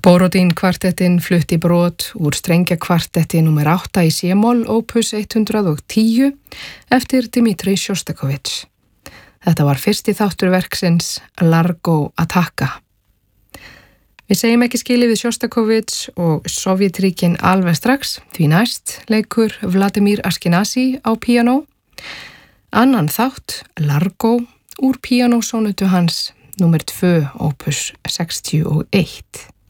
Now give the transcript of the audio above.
Borodín kvartettin flutti brot úr strengjakvartetti nr. 8 í C-moll opus 110 eftir Dmitri Sjostakovitj. Þetta var fyrsti þáttur verksins Largo Attacca. Við segjum ekki skilið við Sjostakovitj og Sovjetríkin alveg strax, því næst leikur Vladimir Ashkenazy á píanó. Annan þátt, Largo, úr píanósónutu hans nr. 2 opus 61.